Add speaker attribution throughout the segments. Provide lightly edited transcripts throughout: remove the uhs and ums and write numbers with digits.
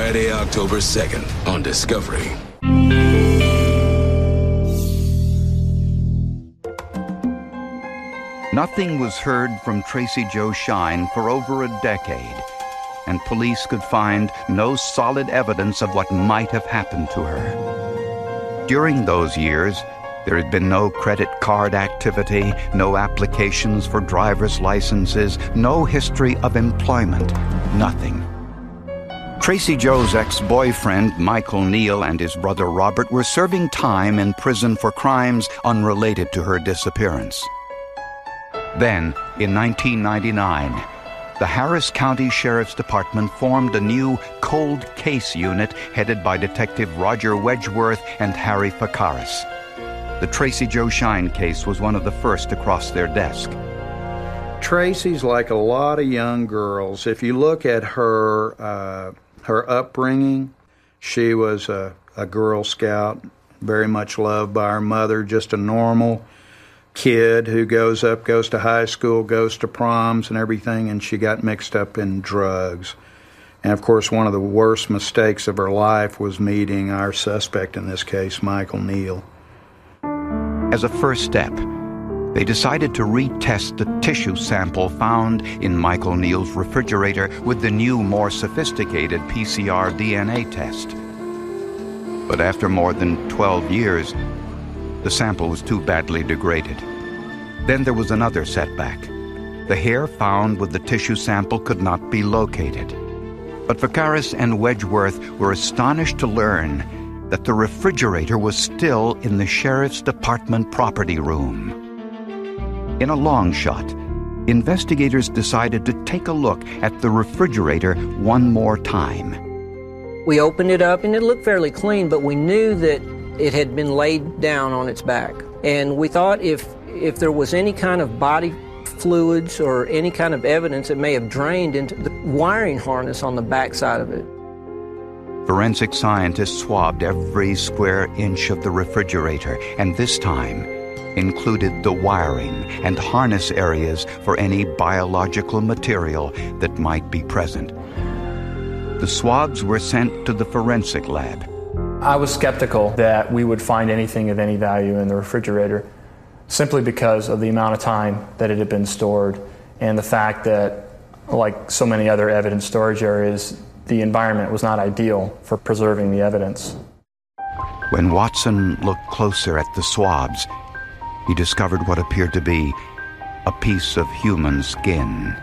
Speaker 1: Friday, October 2nd on Discovery.
Speaker 2: Nothing was heard from Tracy Jo Shine for over a decade, and police could find no solid evidence of what might have happened to her. During those years, there had been no credit card activity, no applications for driver's licenses, no history of employment, nothing. Tracy Jo's ex-boyfriend, Michael Neal, and his brother Robert were serving time in prison for crimes unrelated to her disappearance. Then, in 1999, the Harris County Sheriff's Department formed a new cold case unit headed by Detective Roger Wedgeworth and Harry Fakaris. The Tracy Jo Shine case was one of the first to cross their desk.
Speaker 3: Tracy's like a lot of young girls. If you look at her upbringing, she was a Girl Scout, very much loved by her mother, just a normal kid who goes to high school, goes to proms and everything, and she got mixed up in drugs. And, of course, one of the worst mistakes of her life was meeting our suspect in this case, Michael Neal.
Speaker 2: As a first step, they decided to retest the tissue sample found in Michael Neal's refrigerator with the new, more sophisticated PCR DNA test. But after more than 12 years, the sample was too badly degraded. Then there was another setback. The hair found with the tissue sample could not be located. But Fakaris and Wedgeworth were astonished to learn that the refrigerator was still in the Sheriff's Department property room. In a long shot, investigators decided to take a look at the refrigerator one more time.
Speaker 4: We opened it up and it looked fairly clean, but we knew that it had been laid down on its back. And we thought if there was any kind of body fluids or any kind of evidence, it may have drained into the wiring harness on the back side of it.
Speaker 2: Forensic scientists swabbed every square inch of the refrigerator, and this time included the wiring and harness areas for any biological material that might be present. The swabs were sent to the forensic lab.
Speaker 5: I was skeptical that we would find anything of any value in the refrigerator, simply because of the amount of time that it had been stored and the fact that, like so many other evidence storage areas, the environment was not ideal for preserving the evidence.
Speaker 2: When Watson looked closer at the swabs, he discovered what appeared to be a piece of human skin.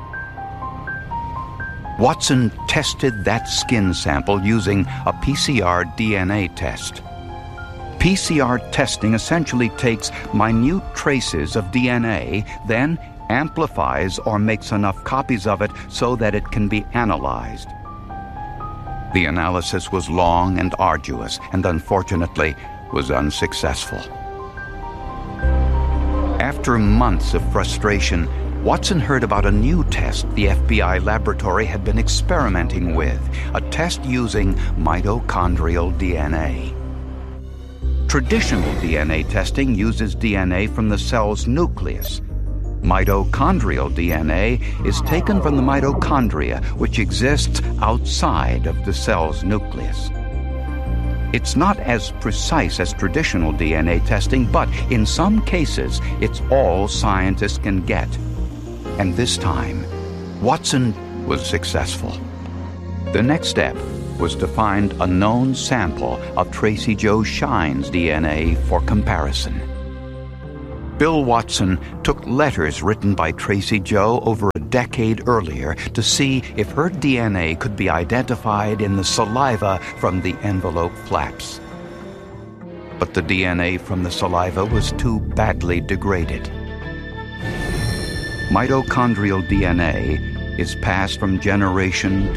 Speaker 2: Watson tested that skin sample using a PCR DNA test. PCR testing essentially takes minute traces of DNA, then amplifies or makes enough copies of it so that it can be analyzed. The analysis was long and arduous, and unfortunately was unsuccessful. After months of frustration, Watson heard about a new test the FBI laboratory had been experimenting with, a test using mitochondrial DNA. Traditional DNA testing uses DNA from the cell's nucleus. Mitochondrial DNA is taken from the mitochondria, which exists outside of the cell's nucleus. It's not as precise as traditional DNA testing, but in some cases, it's all scientists can get. And this time, Watson was successful. The next step was to find a known sample of Tracy Jo Shine's DNA for comparison. Bill Watson took letters written by Tracy Jo over a decade earlier to see if her DNA could be identified in the saliva from the envelope flaps. But the DNA from the saliva was too badly degraded. Mitochondrial DNA is passed from generation